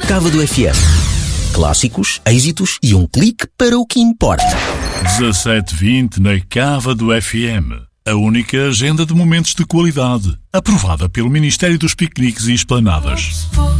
Cava do FM. Clássicos, êxitos e um clique para o que importa. 17:20 na Cava do FM. A única agenda de momentos de qualidade, aprovada pelo Ministério dos Piqueniques e Esplanadas.